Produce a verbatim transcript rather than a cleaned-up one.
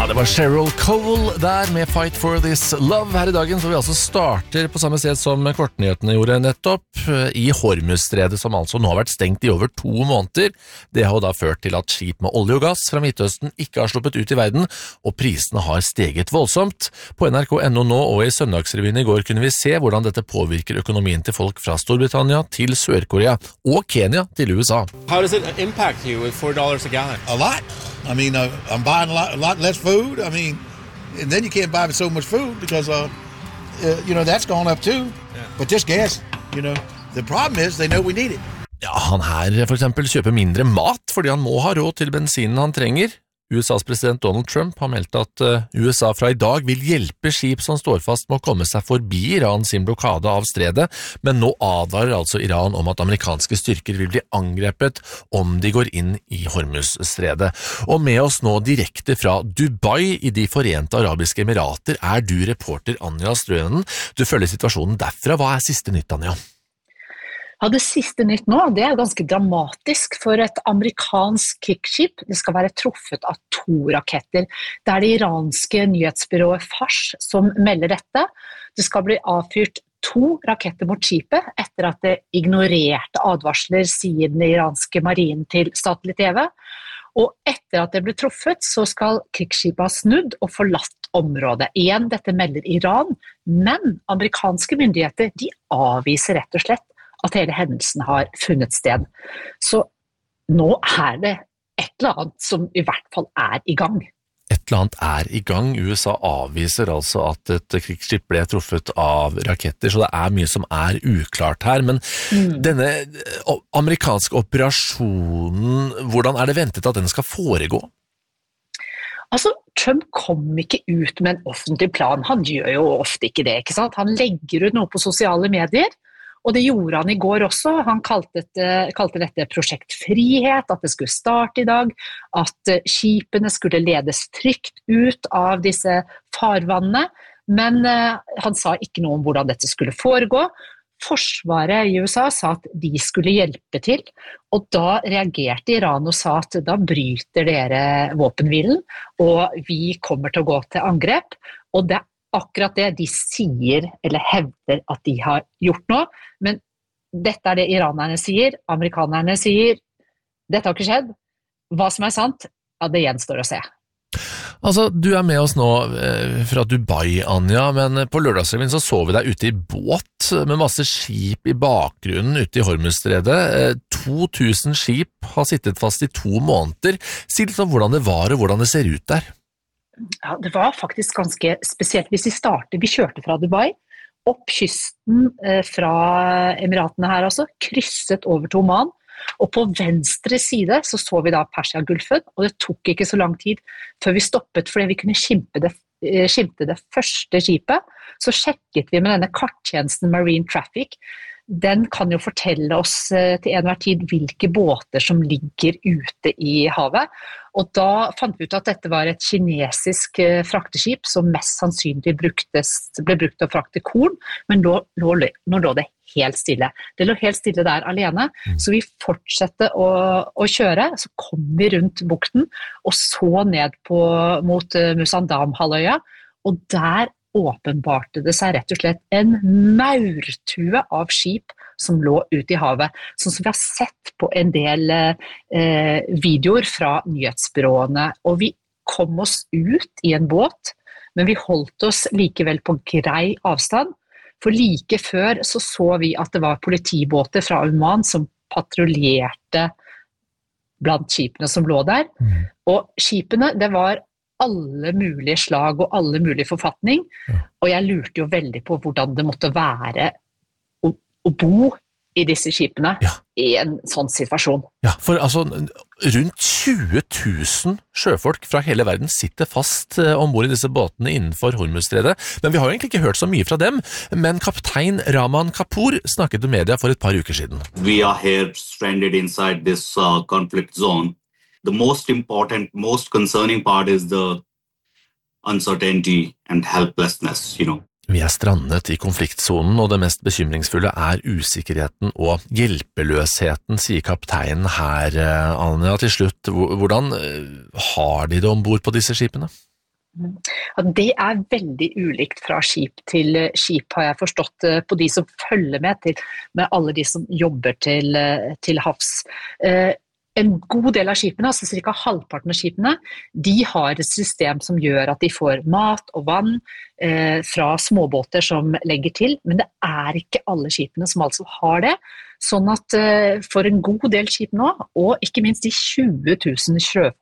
Det var Cheryl Cole der med Fight for This Love her i dagen, så vi altså starter på samme sted som kortnyhetene gjorde nettopp, i Hormuzstredet, som altså nå har vært stengt i over to måneder. Det har da ført til at skip med olje og gass fra Midtøsten ikke har sluppet ut i verden, og prisene har steget voldsomt. På N R K punktum N O nå og i Søndagsrevyen i går kunne vi se hvordan dette påvirker økonomien til folk fra Storbritannia til Sør-Korea og Kenya til U S A. How does it impact you with four dollars a gallon? A lot. I mean, uh, I'm buying a lot, a lot less food. I mean, and then you can't buy so much food because, uh, uh, you know, that's gone up too. Yeah. But just gas, you know, the problem is they know we need it. Ja, han her for eksempel kjøper mindre mat fordi han må ha råd til bensinen han trenger. U S A's president Donald Trump har meldt at U S A fra i dag vil hjelpe skip som står fast med å komme seg forbi Iran sin blokade av stredet, men nå advarer altså Iran om at amerikanske styrker vil bli angrepet om de går inn i Hormuzstredet. Og med oss nå direkte fra Dubai i de Forente Arabiske Emirater er du reporter Anja Strønen. Du følger situasjonen derfra. Hva er siste nytt, Anja? Ja, det siste nytt nå, det er ganske dramatisk for et amerikansk krigsskip. Det skal være truffet av to raketter. Det er det iranske nyhetsbyrået Fars som melder dette. Det skal bli avfyrt to raketter mot skipet etter at det ignorerte advarsler, sier den iranske marinen til Satellitt-T V. Og etter at det ble truffet, så skal krigsskipet ha snudd og forlatt området. Igjen, dette melder Iran, men amerikanske myndigheter, de avviser rett og slett at hele hendelsen har funnet sted. Så nå er det et eller annet som i hvert fall er i gang. Et eller annet er i gang. U S A avviser altså at et krigsskip ble truffet av raketter, så det er mye som er uklart her. Men mm. denne amerikanske operasjonen, hvordan er det ventet at den skal foregå? Altså, Trump kom ikke ut med en offentlig plan. Han gjør jo ofte ikke det, ikke sant? Han legger ut noe på sosiale medier, og det gjorde han i går også. Han kalte, det, kalte dette prosjekt Frihet, at det skulle starte i dag, at skipene skulle ledes trygt ut av disse farvannene, men uh, han sa ikke noe om hvordan dette skulle foregå. Forsvaret i U S A sa at de skulle hjelpe til, og da reagerte Iran og sa at da bryter dere våpenhvilen, og vi kommer til å gå til angrep, og det er akkurat det de sier eller hevder at de har gjort nå, men dette er det iranerne sier, amerikanerne sier, dette har ikke skjedd. Hva som er sant, ja, det gjenstår å se. Altså, du er med oss nå eh, fra Dubai, Anja, men på lørdagsrevyen så så vi deg ute i båt med masse skip i bakgrunnen ute i Hormuzstredet. Eh, to tusen skip har sittet fast i to måneder. Si litt om hvordan det var og hvordan det ser ut der. Ja, det var faktisk ganske spesielt. Hvis vi starter, vi kjørte fra Dubai, opp kysten eh, fra Emiratene her altså, krysset over til Oman, og på venstre side så så vi da Persia-Gulfen, og det tok ikke så lang tid før vi stoppet, fordi vi kunne skimpe det, eh, skimte det første skipet. Så sjekket vi med denne karttjenesten Marine Traffic. Den kan jo fortelle oss eh, til enhver tid hvilke båter som ligger ute i havet. Og da fant vi ut at dette var et kinesisk eh, frakteskip som mest sannsynlig bruktes, ble brukt til å frakte korn, men nå, nå, nå lå det helt stille. Det lå helt stille der alene, mm. så vi fortsatte å, å kjøre, så kom vi rundt bukten og så ned på, mot uh, Musandam-halvøya, og der åpenbarte det seg rett og slett en maurtue av skip som lå ute i havet, sånn som vi har sett på en del eh, videoer fra nyhetsbyråene. Og vi kom oss ut i en båt, men vi holdt oss likevel på grei avstand, for like før så så vi at det var politibåter fra Oman som patruljerte blant skipene som lå der. Mm. Og skipene, det var alle mulige slag og alle mulige forfatning, ja. Og jeg lurte jo veldig på hvordan det måtte være å, å bo i disse skipene ja. I en sånn situasjon. Ja, for altså rundt tjue tusen sjøfolk fra hele verden sitter fast eh, ombord i disse båtene innenfor Hormuzstredet, men vi har jo egentlig ikke hørt så mye fra dem, men kaptein Rahman Kapoor snakket med media for et par uker siden. We are here stranded inside this uh, conflict zone. The most important, most concerning part is the uncertainty and helplessness, you know. Vi er strandet i konfliktzonen, og det mest bekymringsfulle er usikkerheten og hjelpeløsheten, sier kapteinen her, Anja. Til slutt, hvordan har de det ombord på disse skipene? Ja, det er veldig ulikt fra skip til skip, har jeg forstått på de som følger med til, med alle de som jobber til, til havs. En god del av skipene, altså cirka halvparten av skipene, de har et system som gjør at de får mat og vann eh, fra småbåter som legger til, men det er ikke alle skipene som altså har det. Sånn at eh, for en god del skip nå, og ikke minst de tjue tusen sjøfolk